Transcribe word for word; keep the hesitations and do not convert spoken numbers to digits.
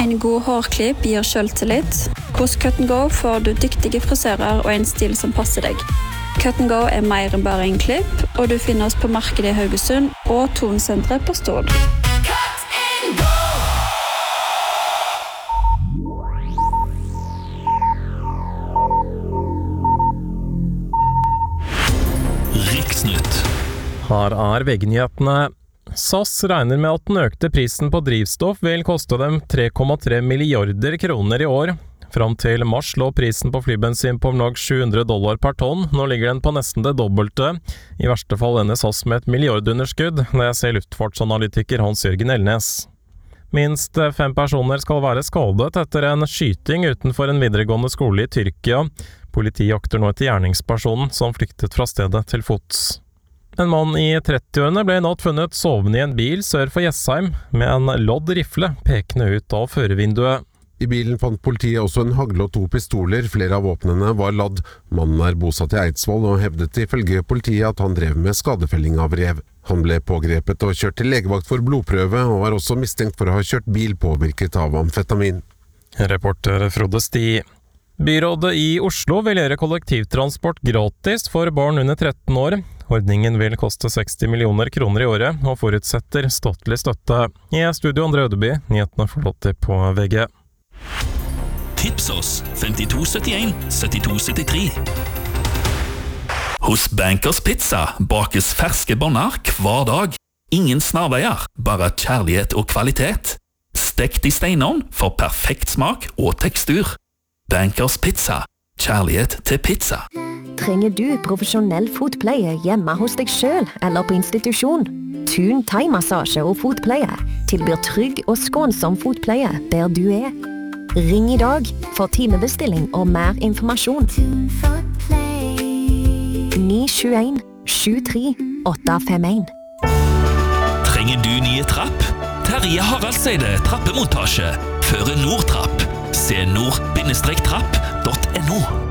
En god hårklipp gir selvtillit. Hos Cut and Go får du dyktige frisører og en stil som passer deg. Cut and Go er mer enn bare en klipp, og du finner oss på markedet i Haugesund og Tonsenteret på Stord. Riksnytt. Her er V G-nyhetene. S A S regner med at den økte prisen på drivstoff vil koste dem tre komma tre milliarder kroner i år. Fram til mars lå prisen på flybensin på om lag sju hundre dollar per tonn. Nå ligger den på nesten det dobbelte. I verste fall ender S A S med et milliardunderskudd, det sier luftfartsanalytiker Hans-Jørgen Elnes. Minst fem personer skal være skadet etter en skyting utenfor en videregående skole i Tyrkia. Politiet jakter nå etter gjerningspersonen som flyktet fra stedet til fots. En mann i trettiårene ble i natt funnet sovende i en bil sør for Jessheim med en lodd rifle pekende ut av førervinduet. I bilen fant politiet også en hagle og to pistoler. Flere av våpnene var ladd. Mannen er bosatt i Eidsvoll og hevdet ifølge politiet at han drev med skadefelling av rev. Han ble pågrepet og kjørt til legevakt for blodprøve, og er også mistenkt for å ha kjørt bil påvirket av amfetamin. Reporter Frode Sti. Byrådet i Oslo vil gjøre kollektivtransport gratis for barn under tretten år. Ordningen vil koste seksti millioner kroner i året, og forutsetter statlig støtte. I studio Andre Ødeby, nyhetene forlåter på V G. Tips oss femtito syttien syttito syttitre. Hos Bankers Pizza bakes ferske boller hver dag. Ingen snarveier, bare kjærlighet og kvalitet. Stekt i steinovn for perfekt smak og tekstur. Bankers Pizza. Kjærlighet til pizza. Trenger du profesjonell fotpleie hjemme hos deg selv eller på institusjon? Thun thai-massasje og fotpleie tilbyr trygg og skånsom fotpleie der du er. Ring i dag for timebestilling og mer informasjon. ni sju en sju tre åtte fem en. Trenger du nye trapp? Terje Haraldseide trappemontasje. Føre Nordtrapp. Se nord trapp punktum no.